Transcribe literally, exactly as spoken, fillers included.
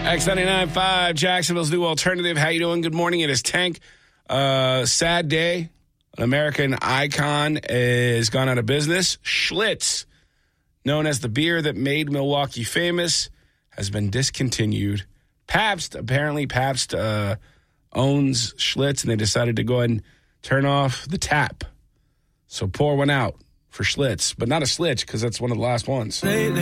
X ninety-nine point five, Jacksonville's new alternative. How you doing? Good morning. It is Tank. Uh, sad day. An American icon is gone out of business. Schlitz, known as the beer that made Milwaukee famous, has been discontinued. Pabst, apparently Pabst uh, owns Schlitz, and they decided to go ahead and turn off the tap. So pour one out for Schlitz, but not a Schlitz because that's one of the last ones. Lately,